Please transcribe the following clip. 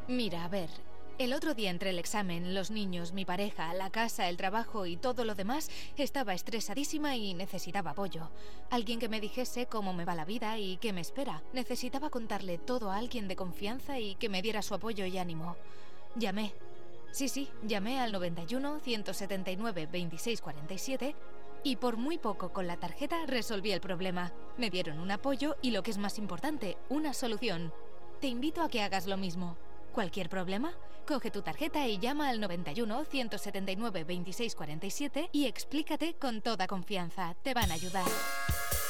Mira, a ver, el otro día entre el examen, los niños, mi pareja, la casa, el trabajo y todo lo demás, estaba estresadísima y necesitaba apoyo. Alguien que me dijese cómo me va la vida y qué me espera. Necesitaba contarle todo a alguien de confianza y que me diera su apoyo y ánimo. Llamé. Sí, llamé al 91 179 26 47 y por muy poco con la tarjeta resolví el problema. Me dieron un apoyo y, lo que es más importante, una solución. Te invito a que hagas lo mismo. ¿Cualquier problema? Coge tu tarjeta y llama al 91 179 26 47 y explícate con toda confianza. Te van a ayudar.